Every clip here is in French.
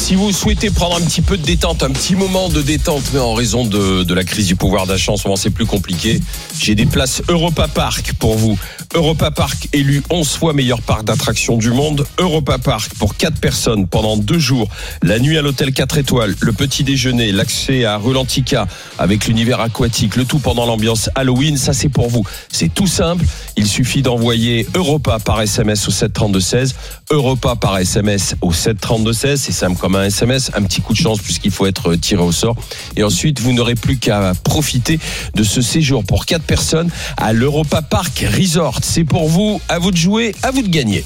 Si vous souhaitez prendre un petit peu de détente, un petit moment de détente, mais en raison de la crise du pouvoir d'achat, en ce moment c'est plus compliqué, j'ai des places Europa Park pour vous. Europa Park élu 11 fois meilleur parc d'attractions du monde. Europa Park pour 4 personnes pendant 2 jours. La nuit à l'hôtel 4 étoiles, le petit déjeuner, l'accès à Rulantica avec l'univers aquatique, le tout pendant l'ambiance Halloween, ça c'est pour vous. C'est tout simple, il suffit d'envoyer Europa par SMS au 732-16, Europa par SMS au 732-16, c'est simple comme un SMS, un petit coup de chance puisqu'il faut être tiré au sort. Et ensuite, vous n'aurez plus qu'à profiter de ce séjour pour 4 personnes à l'Europa Park Resort. C'est pour vous, à vous de jouer, à vous de gagner.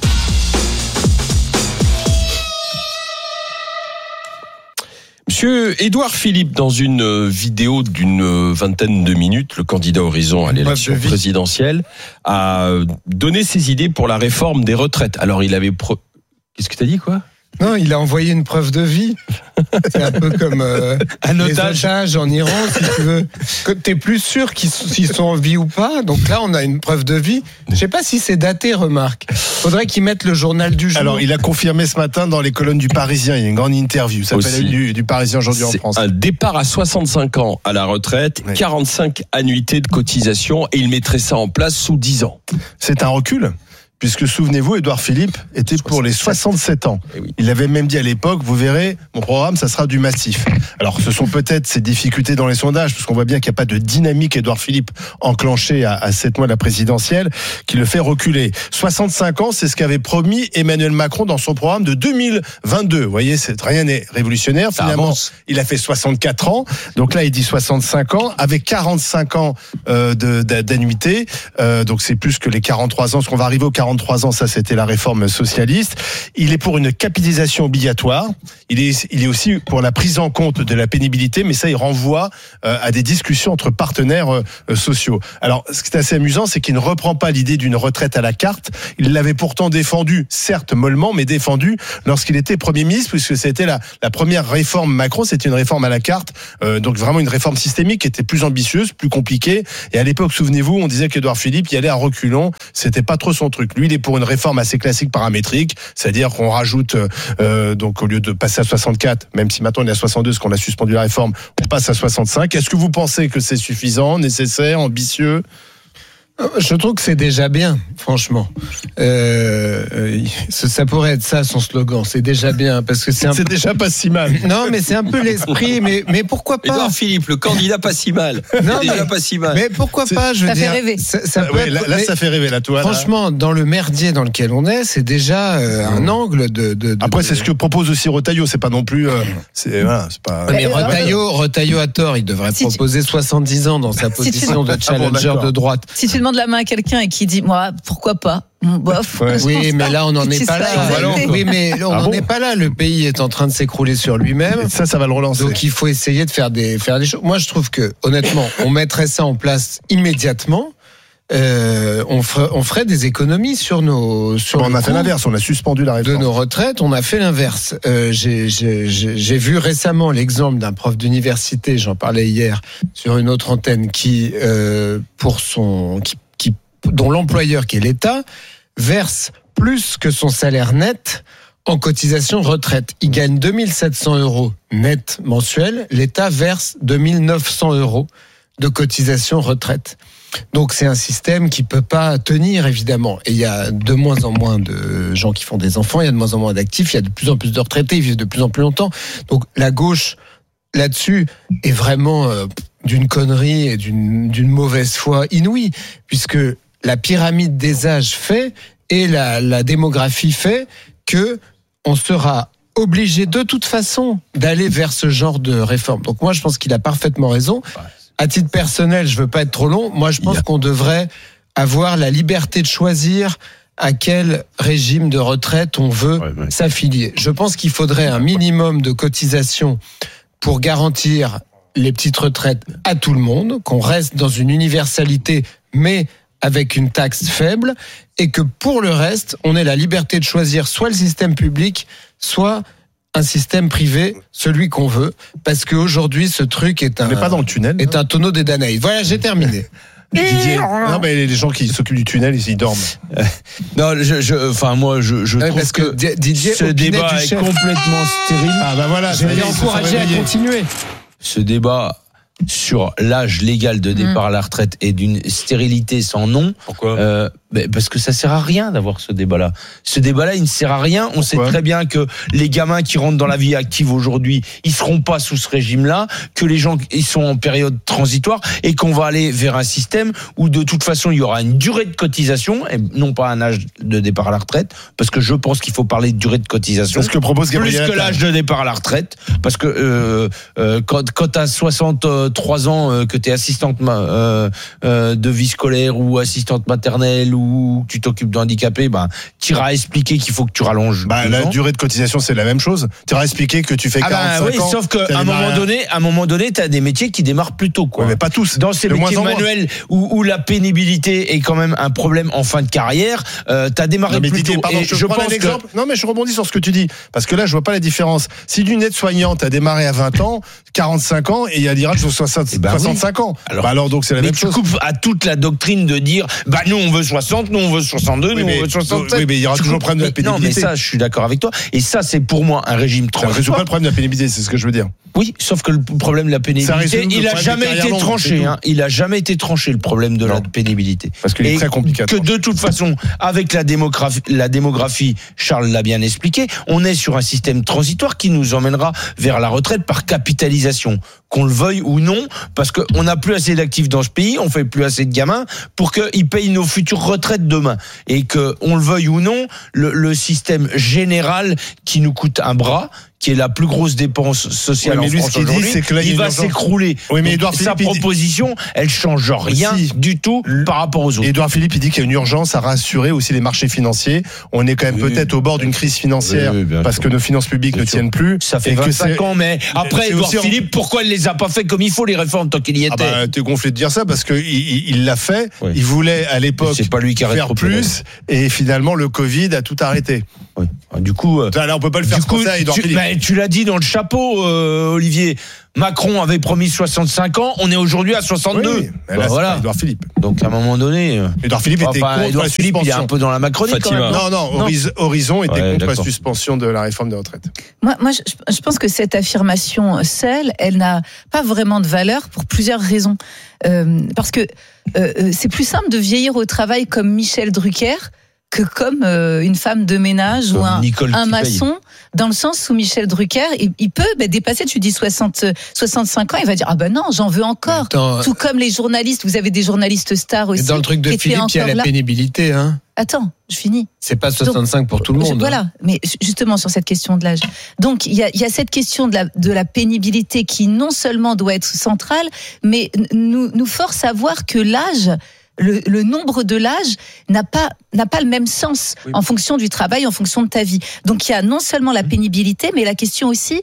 Monsieur Édouard Philippe, dans une vidéo d'une vingtaine de minutes, le candidat Horizon à l'élection présidentielle a donné ses idées pour la réforme des retraites. Alors, il avait... Qu'est-ce que t'as dit, quoi ? Non, il a envoyé une preuve de vie. C'est un peu comme un les otages en Iran, si tu veux. Que t'es plus sûr s'ils sont en vie ou pas. Donc là, on a une preuve de vie. Je sais pas si c'est daté, remarque. Faudrait qu'ils mettent le journal du jour. Alors, il a confirmé ce matin dans les colonnes du Parisien. Il y a une grande interview. Ça s'appelle du Parisien aujourd'hui en France. Un départ à 65 ans à la retraite, 45 annuités de cotisation, et il mettrait ça en place sous 10 ans. C'est un recul. Puisque, souvenez-vous, Édouard Philippe était pour les 67 ans. Il avait même dit à l'époque, vous verrez, mon programme, ça sera du massif. Alors, ce sont peut-être ces difficultés dans les sondages, parce qu'on voit bien qu'il n'y a pas de dynamique Édouard Philippe enclenchée à 7 mois de la présidentielle, qui le fait reculer. 65 ans, c'est ce qu'avait promis Emmanuel Macron dans son programme de 2022. Vous voyez, rien n'est révolutionnaire. Finalement, il a fait 64 ans. Donc là, il dit 65 ans, avec 45 ans d'annuité. Donc c'est plus que les 43 ans, parce qu'on va arriver aux 43 ans, ça c'était la réforme socialiste. Il est pour une capitalisation obligatoire. Il est aussi pour la prise en compte de la pénibilité, mais ça il renvoie à des discussions entre partenaires sociaux. Alors ce qui est assez amusant, c'est qu'il ne reprend pas l'idée d'une retraite à la carte. Il l'avait pourtant défendu, certes mollement, mais défendu lorsqu'il était Premier ministre, puisque c'était la première réforme Macron, c'était une réforme à la carte, donc vraiment une réforme systémique qui était plus ambitieuse, plus compliquée. Et à l'époque, souvenez-vous, on disait qu'Édouard Philippe y allait à reculons, c'était pas trop son truc. Lui, il est pour une réforme assez classique paramétrique, c'est-à-dire qu'on rajoute, donc au lieu de passer à 64, même si maintenant on est à 62, parce qu'on a suspendu la réforme, on passe à 65. Est-ce que vous pensez que c'est suffisant, nécessaire, ambitieux ? Je trouve que c'est déjà bien, franchement. Ça pourrait être ça son slogan. C'est déjà bien parce que c'est déjà pas si mal. Non, mais c'est un peu l'esprit. Mais pourquoi pas ? Édouard Philippe, le candidat pas si mal. Non, déjà pas si mal. Mais pourquoi pas ? Je veux dire, fait rêver. Ça peut être, là, ça fait rêver. Là, toi. Franchement, dans le merdier dans lequel on est, c'est déjà un angle de. Après, c'est ce que propose aussi Retailleau. C'est pas non plus. C'est pas. Mais Retailleau a tort. Il devrait proposer 70 ans dans sa position de challenger de droite. Si tu demandes la main à quelqu'un et qui dit moi pourquoi pas, bof. Oui, mais là on n'en est pas là. Oui, mais on n'en est pas là. Le pays est en train de s'écrouler sur lui-même. Et ça va le relancer. Donc il faut essayer de faire des choses. Moi je trouve que honnêtement, on mettrait ça en place immédiatement. On ferait des économies sur nos. On a fait l'inverse. On a suspendu la réforme de nos retraites. On a fait l'inverse. J'ai vu récemment l'exemple d'un prof d'université. J'en parlais hier sur une autre antenne dont l'employeur, qui est l'État, verse plus que son salaire net en cotisation retraite. Il gagne 2 700 € net mensuel. L'État verse 2 900 € de cotisation retraite. Donc c'est un système qui peut pas tenir, évidemment. Et il y a de moins en moins de gens qui font des enfants, il y a de moins en moins d'actifs, il y a de plus en plus de retraités, ils vivent de plus en plus longtemps. Donc la gauche, là-dessus, est vraiment d'une connerie et d'une mauvaise foi inouïe, puisque la pyramide des âges fait et la démographie fait que on sera obligé de toute façon d'aller vers ce genre de réforme. Donc moi, je pense qu'il a parfaitement raison. À titre personnel, je veux pas être trop long. Moi, je pense qu'on devrait avoir la liberté de choisir à quel régime de retraite on veut s'affilier. Je pense qu'il faudrait un minimum de cotisation pour garantir les petites retraites à tout le monde, qu'on reste dans une universalité, mais avec une taxe faible, et que pour le reste, on ait la liberté de choisir soit le système public, soit un système privé, celui qu'on veut, parce qu'aujourd'hui, ce truc est on n'est pas dans le tunnel, est un tonneau des Danaïdes. Voilà, j'ai terminé. Didier. Non, mais les gens qui s'occupent du tunnel, ils dorment. Non, moi, je trouve parce que Didier, ce débat est complètement stérile. Ah bah voilà, je vais l'encourager à continuer. Ce débat sur l'âge légal de départ à la retraite est d'une stérilité sans nom. Pourquoi Parce que ça sert à rien d'avoir ce débat-là. Ce débat-là, il ne sert à rien. On sait très bien que les gamins qui rentrent dans la vie active aujourd'hui, ils seront pas sous ce régime-là, que les gens ils sont en période transitoire et qu'on va aller vers un système où de toute façon il y aura une durée de cotisation et non pas un âge de départ à la retraite, parce que je pense qu'il faut parler de durée de cotisation. C'est ce que propose Gabriel plus que l'âge de départ à la retraite, parce que quand tu as 63 ans, que tu es assistante de vie scolaire ou assistante maternelle ou tu t'occupes de handicapé, tu iras expliquer qu'il faut que tu rallonges. La durée de cotisation, c'est la même chose. Tu iras expliquer que tu fais 45 ans. Sauf qu'à un moment donné, tu as des métiers qui démarrent plus tôt, quoi. Ouais, mais pas tous. Dans ces métiers manuels où la pénibilité est quand même un problème en fin de carrière, tu as démarré plus tôt. Pardon, je pense exemple. Non, mais je rebondis sur ce que tu dis. Parce que là, je vois pas la différence. Si d'une aide-soignante a démarré à 20 ans, 45 ans, et il y a l'IRAD sur 65 ans. Alors donc c'est la même chose. Mais tu coupes à toute la doctrine de dire, nous on veut 60, nous on veut 62, nous on veut 67. Oui, mais il y aura toujours le problème de la pénibilité. Non, mais ça, je suis d'accord avec toi. Et ça, c'est pour moi un régime transitoire. Ça résout pas le problème de la pénibilité, c'est ce que je veux dire. Oui, sauf que le problème de la pénibilité, il a jamais été tranché. Il a jamais été tranché, le problème de la pénibilité. Parce qu'il est très compliqué. Que de toute façon, avec la démographie, Charles l'a bien expliqué, on est sur un système transitoire qui nous emmènera vers la retraite par capitalisation. Qu'on le veuille ou non, parce qu'on n'a plus assez d'actifs dans ce pays, on fait plus assez de gamins pour qu'ils payent nos futures retraites demain. Et que, on le veuille ou non, le système général qui nous coûte un bras, qui est la plus grosse dépense sociale en France aujourd'hui, il va s'écrouler. Oui, mais sa proposition, elle change rien du tout par rapport aux autres. Édouard Philippe, il dit qu'il y a une urgence à rassurer aussi les marchés financiers. On est quand même peut-être au bord d'une crise financière parce que nos finances publiques ne tiennent plus. Ça fait 25 ans, mais après, Édouard Philippe, pourquoi il les a pas fait comme il faut, les réformes, tant qu'il y était? T'es gonflé de dire ça parce que il l'a fait. Oui. Il voulait à l'époque faire plus et finalement le Covid a tout arrêté. Oui. Du coup, là, on peut pas le faire comme ça, Édouard Philippe. Tu l'as dit dans le chapeau, Olivier. Macron avait promis 65 ans, on est aujourd'hui à 62. Oui, là, voilà. Édouard Philippe. Donc à un moment donné, Édouard Philippe était contre Édouard Philippe, il est un peu dans la Macronie quand même. Non, Horizon était contre la suspension de la réforme des retraites. Moi, je pense que cette affirmation seule, elle n'a pas vraiment de valeur pour plusieurs raisons. Parce que c'est plus simple de vieillir au travail comme Michel Drucker que comme une femme de ménage comme ou un maçon, dans le sens où Michel Drucker, il peut dépasser, tu dis 65 ans, il va dire non, j'en veux encore. Tout comme les journalistes, vous avez des journalistes stars aussi. Dans le truc de Philippe, il y a la pénibilité. Hein. Attends, je finis. C'est pas 65 pour tout le monde. Voilà, mais justement sur cette question de l'âge. Donc il y a cette question de la pénibilité qui non seulement doit être centrale, mais nous force à voir que l'âge, le nombre de l'âge n'a pas le même sens en fonction du travail, en fonction de ta vie. Donc il y a non seulement la pénibilité, mais la question aussi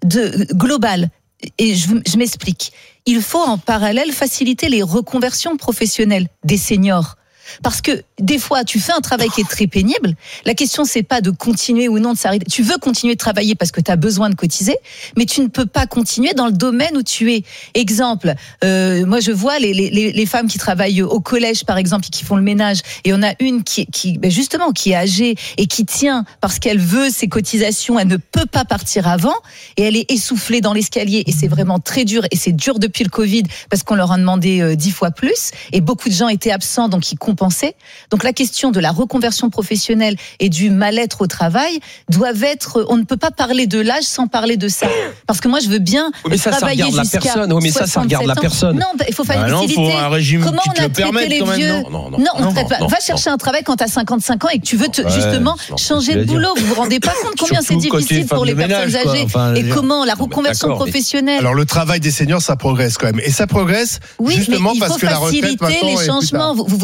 globale. Et je m'explique. Il faut en parallèle faciliter les reconversions professionnelles des seniors. Parce que des fois, tu fais un travail qui est très pénible. La question, c'est pas de continuer ou non de s'arrêter. Tu veux continuer de travailler parce que tu as besoin de cotiser, mais tu ne peux pas continuer dans le domaine où tu es. Exemple, moi je vois les femmes qui travaillent au collège, par exemple, et qui font le ménage. Et on a une qui justement qui est âgée et qui tient parce qu'elle veut ses cotisations. Elle ne peut pas partir avant et elle est essoufflée dans l'escalier. Et c'est vraiment très dur. Et c'est dur depuis le Covid parce qu'on leur a demandé 10 fois plus. Et beaucoup de gens étaient absents, donc ils compenser. Donc la question de la reconversion professionnelle et du mal-être au travail doivent être. On ne peut pas parler de l'âge sans parler de ça. Parce que moi je veux bien travailler jusqu'à 67 ans. Ça regarde la personne. Non, il faut faciliter. Faut un régime comment qui on a te le traité les vieux? Non, va chercher un travail quand tu as 55 ans et que tu veux justement changer de boulot. Vous vous rendez pas compte combien c'est difficile pour les personnes âgées et comment la reconversion professionnelle. Alors le travail des seniors, ça progresse quand même. Et ça progresse justement parce que la retraite maintenant les changements. Vous voyez bien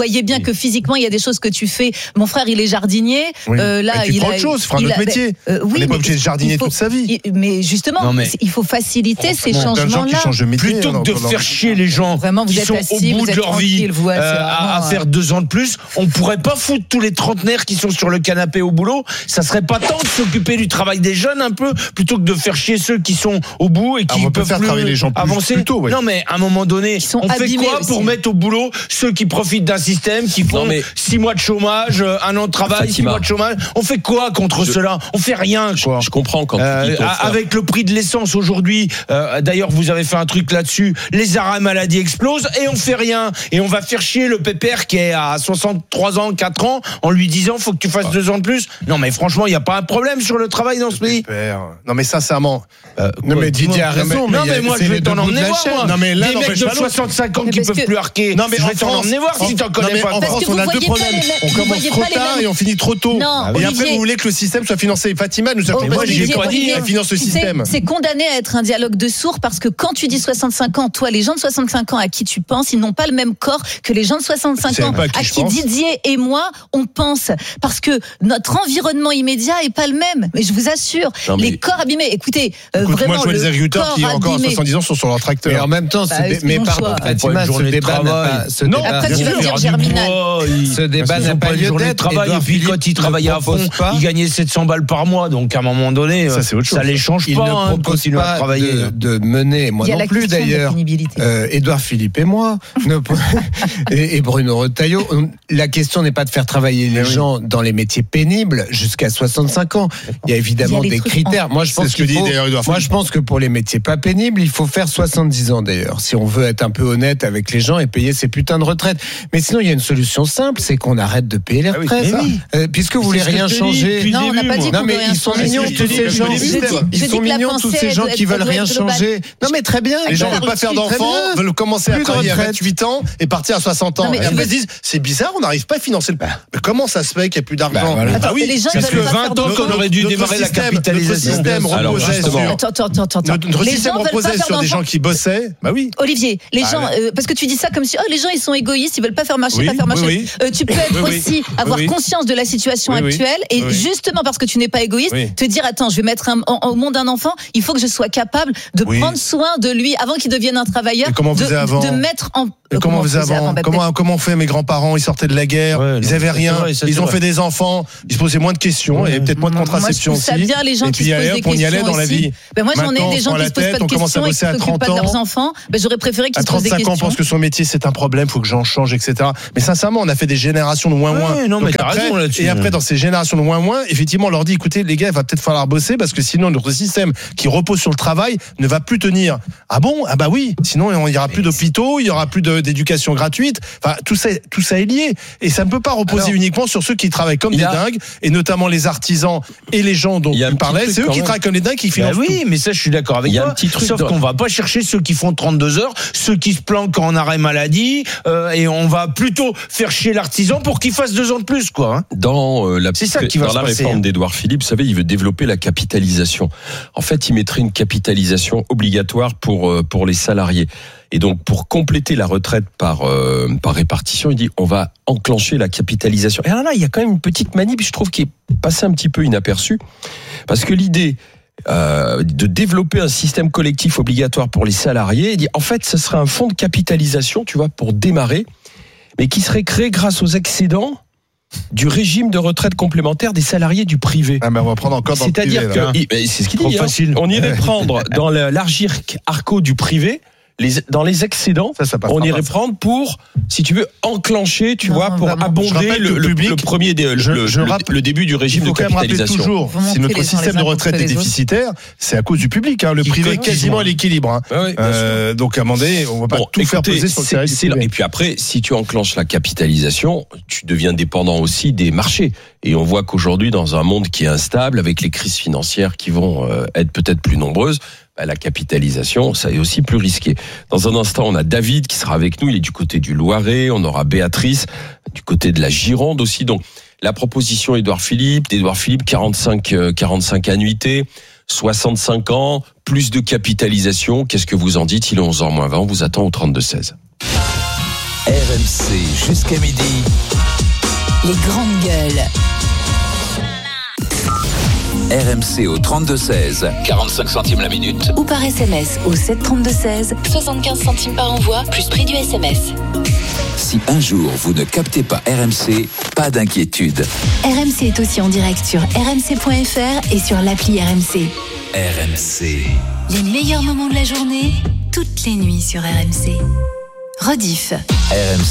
que physiquement il y a des choses que tu fais. Mon frère, il est jardinier. Oui. Là, tu feras autre chose, tu feras un autre métier. On n'est pas obligé de jardiner toute sa vie. Mais justement, il faut faciliter ces changements-là. Plutôt que de faire chier les gens vraiment, qui sont au bout de leur vie à faire 2 ans de plus, on pourrait pas foutre tous les trentenaires qui sont sur le canapé au boulot. Ça serait pas temps de s'occuper du travail des jeunes un peu, plutôt que de faire chier ceux qui sont au bout et qui peuvent faire travailler les gens avancer. Plus tôt, ouais. Non, mais à un moment donné, on fait quoi pour mettre au boulot ceux qui profitent d'un système, qui font 6 mois de chômage, 1 an de travail, 6 mois de chômage? On fait quoi contre cela? On fait rien, quoi. Je comprends quand tu dis avec le prix de l'essence aujourd'hui, d'ailleurs vous avez fait un truc là-dessus, les arrêts maladie explosent et on fait rien. Et on va faire chier le pépère qui est à 63 ans, 4 ans, en lui disant faut que tu fasses 2 ans de plus. Non mais franchement, il n'y a pas un problème sur le travail dans ce pays. Non mais sincèrement. Non mais Didier a raison. Non mais moi je vais t'en emmener voir. Non mais là, les mecs de 65 ans qui peuvent plus arquer. Non mais je vais t'en emmener voir si t'en connais pas. En France, on a 2 problèmes. On commence trop tard et on finit trop tôt. Et après, vous voulez que le système soit financé. Fatima nous a dit elle finance le système. C'est condamné à être un dialogue de sourds parce que quand tu dis 65 ans, toi, les gens de 65 ans à qui tu penses, ils n'ont pas le même corps que les gens de 65 ans à qui Didier et moi, on pense. Parce que notre environnement immédiat est pas le même. Mais je vous assure, les corps abîmés. Écoutez, vraiment, moi, je vois les agriculteurs qui, encore à 70 ans, sont sur leur tracteur. Mais en même temps, mais pardon, Fatima, ce débat n'a pas... Après, tu vas dire Germinal. Ce débat n'a pas lieu d'être. Et puis quand ils travaillaient à fond, ils gagnaient 700 balles par mois. Donc à un moment donné, ça les change pas. Ils ne proposent pas de mener, moi non plus d'ailleurs, Édouard Philippe et moi, et Bruno Retailleau, la question n'est pas de faire travailler les gens dans les métiers pénibles jusqu'à 65 ans. Il y a évidemment des critères. Moi, je pense que pour les métiers pas pénibles, il faut faire 70 ans d'ailleurs, si on veut être un peu honnête avec les gens et payer ces putains de retraites. Mais sinon, il y a une solution simple, c'est qu'on arrête de payer les retraites. Puisque vous voulez rien changer. Non, on n'a pas dit qu'on veut rien changer. Ils sont mignons tous ces gens. Ils sont mignons tous ces gens qui veulent rien changer. Non, mais très bien. Les gens veulent pas faire d'enfants, veulent commencer à travailler à 28 ans et partir à 60 ans. Et après, ils disent, c'est bizarre, on n'arrive pas à financer le. Mais comment ça se fait qu'il n'y a plus d'argent? Ah oui, parce que 20 ans qu'on aurait dû démarrer la capitalisation. Notre système reposait sur des gens qui bossaient. Bah oui. Olivier, les gens, parce que tu dis ça comme si les gens ils sont égoïstes, ils veulent pas faire marcher, pas faire marcher. Tu peux être aussi avoir conscience de la situation actuelle et justement parce que tu n'es pas égoïste, te dire attends, je vais mettre au monde un enfant, il faut que je sois capable de prendre soin de lui avant qu'il devienne un travailleur, de mettre en comment on faisait avant? Comment on fait? Mes grands-parents, ils sortaient de la guerre, ils avaient rien, ils ont fait des enfants, ils se posaient moins de questions et peut-être moins de contraception aussi. Bien les gens qui se posent des questions. On y allait dans la vie. Moi j'en ai des gens qui se posent pas de questions et qui s'occupent pas de leurs enfants. J'aurais préféré qu'ils se posent des questions. À 35 ans, on pense que son métier c'est un problème, faut que j'en change, etc. Mais sincèrement, on a fait des générations de moins. Et après, dans ces générations de moins, effectivement, on leur dit écoutez les gars, il va peut-être falloir bosser parce que sinon notre système qui repose sur le travail ne va plus tenir. Ah bon? Ah bah oui. Sinon il y aura plus d'hôpitaux, il y aura plus d'éducation gratuite. Enfin tout ça est lié et ça ne peut pas reposer uniquement sur ceux qui travaillent comme des dingues et notamment les artisans et les gens dont tu parlais. C'est eux qui travaillent comme des dingues qui financent. Oui, mais ça je suis d'accord avec toi. Sauf qu'on va pas chercher ceux qui font 32 heures, ceux qui se planquent en arrêt maladie et on va plutôt faire chier l'artisan pour qu'il fasse 2 ans de plus quoi. Dans la réforme d'Édouard Philippe, vous savez, il veut développer la capitalisation. En fait, il mettrait une capitalisation obligatoire pour les salariés. Et donc, pour compléter la retraite par répartition, il dit on va enclencher la capitalisation. Et alors là, il y a quand même une petite manip, je trouve, qui est passée un petit peu inaperçue, parce que l'idée de développer un système collectif obligatoire pour les salariés, il dit en fait, ce serait un fonds de capitalisation, tu vois, pour démarrer, mais qui serait créé grâce aux excédents du régime de retraite complémentaire des salariés du privé. Ah ben on va prendre encore dans c'est-à-dire le privé, que c'est ce qu'il dit. Facile. On irait prendre dans l'Argirc Arco du privé. Dans les excédents, on irait prendre pour, si tu veux, enclencher, pour abonder le début du régime de capitalisation. Toujours, si notre système de retraite est déficitaire, c'est à cause du public. Le privé est quasiment à l'équilibre. Donc, à un moment donné, on ne va pas tout faire peser sur le salarié du privé. Et puis après, si tu enclenches la capitalisation, tu deviens dépendant aussi des marchés. Et on voit qu'aujourd'hui, dans un monde qui est instable, avec les crises financières qui vont être peut-être plus nombreuses, la capitalisation, ça est aussi plus risqué. Dans un instant, on a David qui sera avec nous. Il est du côté du Loiret. On aura Béatrice du côté de la Gironde aussi. Donc, la proposition d'Édouard Philippe, 45 annuités, 65 ans, plus de capitalisation. Qu'est-ce que vous en dites? Il est 11h moins 20. On vous attend au 32-16. RMC jusqu'à midi. Les grandes gueules. RMC au 32-16, 45 centimes la minute. Ou par SMS au 732-16, 75 centimes par envoi, plus prix du SMS. Si un jour vous ne captez pas RMC, pas d'inquiétude. RMC est aussi en direct sur rmc.fr et sur l'appli RMC. RMC. Les meilleurs moments de la journée, toutes les nuits sur RMC. Rediff. RMC.